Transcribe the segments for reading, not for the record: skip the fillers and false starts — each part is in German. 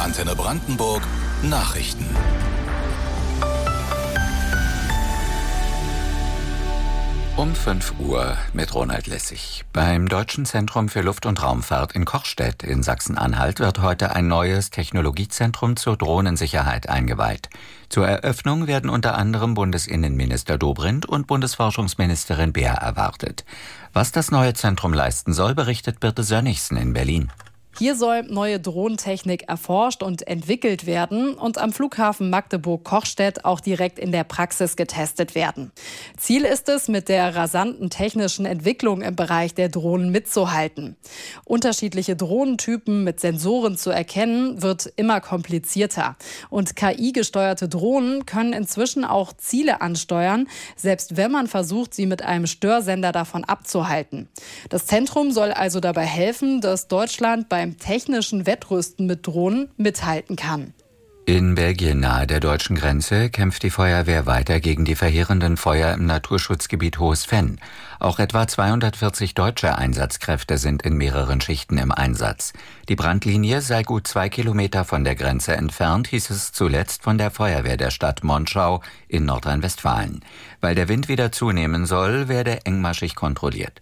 Antenne Brandenburg Nachrichten. Um 5 Uhr mit Ronald Lessig. Beim Deutschen Zentrum für Luft- und Raumfahrt in Kochstedt in Sachsen-Anhalt wird heute ein neues Technologiezentrum zur Drohnensicherheit eingeweiht. Zur Eröffnung werden unter anderem Bundesinnenminister Dobrindt und Bundesforschungsministerin Beer erwartet. Was das neue Zentrum leisten soll, berichtet Birte Sönnigsen in Berlin. Hier soll neue Drohnentechnik erforscht und entwickelt werden und am Flughafen Magdeburg-Kochstedt auch direkt in der Praxis getestet werden. Ziel ist es, mit der rasanten technischen Entwicklung im Bereich der Drohnen mitzuhalten. Unterschiedliche Drohnentypen mit Sensoren zu erkennen, wird immer komplizierter. Und KI-gesteuerte Drohnen können inzwischen auch Ziele ansteuern, selbst wenn man versucht, sie mit einem Störsender davon abzuhalten. Das Zentrum soll also dabei helfen, dass Deutschland beim technischen Wettrüsten mit Drohnen mithalten kann. In Belgien nahe der deutschen Grenze kämpft die Feuerwehr weiter gegen die verheerenden Feuer im Naturschutzgebiet Hohes Venn. Auch etwa 240 deutsche Einsatzkräfte sind in mehreren Schichten im Einsatz. Die Brandlinie sei gut 2 Kilometer von der Grenze entfernt, hieß es zuletzt von der Feuerwehr der Stadt Monschau in Nordrhein-Westfalen. Weil der Wind wieder zunehmen soll, werde engmaschig kontrolliert.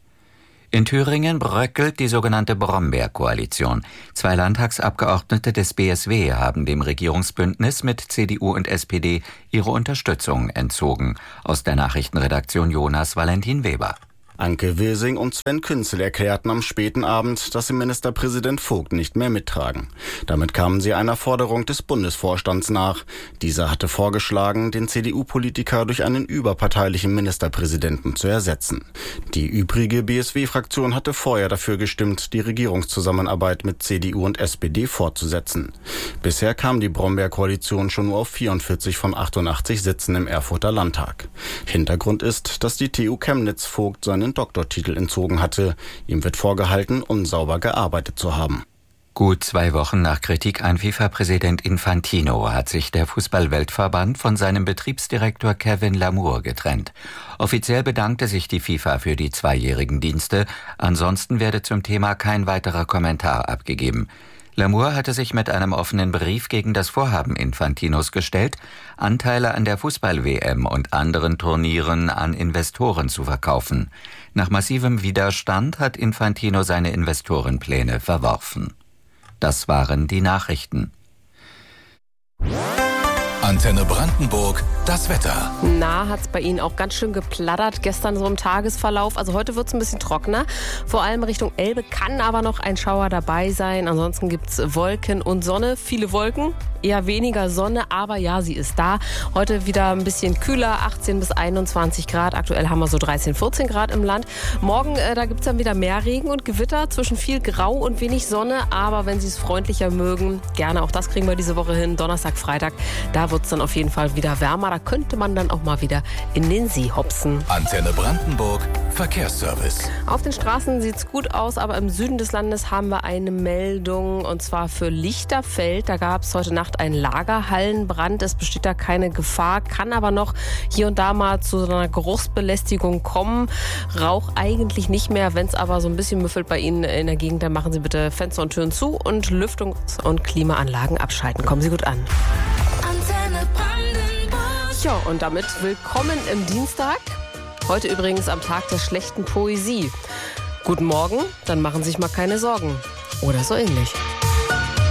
In Thüringen bröckelt die sogenannte Brombeer-Koalition. 2 Landtagsabgeordnete des BSW haben dem Regierungsbündnis mit CDU und SPD ihre Unterstützung entzogen. Aus der Nachrichtenredaktion Jonas Valentin Weber. Anke Wilsing und Sven Künzel erklärten am späten Abend, dass sie Ministerpräsident Vogt nicht mehr mittragen. Damit kamen sie einer Forderung des Bundesvorstands nach. Dieser hatte vorgeschlagen, den CDU-Politiker durch einen überparteilichen Ministerpräsidenten zu ersetzen. Die übrige BSW-Fraktion hatte vorher dafür gestimmt, die Regierungszusammenarbeit mit CDU und SPD fortzusetzen. Bisher kam die Brombeer-Koalition schon nur auf 44 von 88 Sitzen im Erfurter Landtag. Hintergrund ist, dass die TU Chemnitz Vogt seinen Doktortitel entzogen hatte. Ihm wird vorgehalten, unsauber gearbeitet zu haben. Gut 2 Wochen nach Kritik an FIFA-Präsident Infantino hat sich der Fußball-Weltverband von seinem Betriebsdirektor Kevin Lamour getrennt. Offiziell bedankte sich die FIFA für die 2-jährigen Dienste. Ansonsten werde zum Thema kein weiterer Kommentar abgegeben. Lamour hatte sich mit einem offenen Brief gegen das Vorhaben Infantinos gestellt, Anteile an der Fußball-WM und anderen Turnieren an Investoren zu verkaufen. Nach massivem Widerstand hat Infantino seine Investorenpläne verworfen. Das waren die Nachrichten. Antenne Brandenburg, das Wetter. Hat's bei Ihnen auch ganz schön geplattert gestern so im Tagesverlauf. Also heute wird's ein bisschen trockener. Vor allem Richtung Elbe kann aber noch ein Schauer dabei sein. Ansonsten gibt's Wolken und Sonne. Viele Wolken, eher weniger Sonne, aber ja, sie ist da. Heute wieder ein bisschen kühler, 18 bis 21 Grad. Aktuell haben wir so 13, 14 Grad im Land. Morgen, da gibt's dann wieder mehr Regen und Gewitter zwischen viel Grau und wenig Sonne. Aber wenn Sie es freundlicher mögen, gerne auch das kriegen wir diese Woche hin. Donnerstag, Freitag, da wird's dann auf jeden Fall wieder wärmer. Da könnte man dann auch mal wieder in den See hopsen. Antenne Brandenburg, Verkehrsservice. Auf den Straßen sieht's gut aus, aber im Süden des Landes haben wir eine Meldung, und zwar für Lichterfeld. Da gab's heute Nacht einen Lagerhallenbrand. Es besteht da keine Gefahr, kann aber noch hier und da mal zu so einer Geruchsbelästigung kommen. Rauch eigentlich nicht mehr. Wenn es aber so ein bisschen müffelt bei Ihnen in der Gegend, dann machen Sie bitte Fenster und Türen zu und Lüftungs- und Klimaanlagen abschalten. Kommen Sie gut an. Ja, und damit willkommen im Dienstag. Heute übrigens am Tag der schlechten Poesie. Guten Morgen, dann machen Sie sich mal keine Sorgen. Oder so ähnlich.